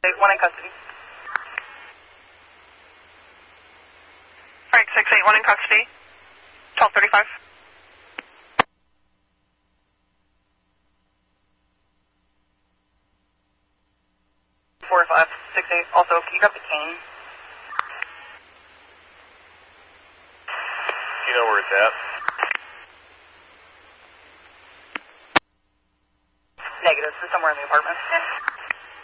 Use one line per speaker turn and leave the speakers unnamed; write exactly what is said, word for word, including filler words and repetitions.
one in custody.
Frank six eight one in custody. twelve thirty-five.
four five six eight. Also, can you grab the cane?
Do you know where it's at?
Negative. It's somewhere in the apartment.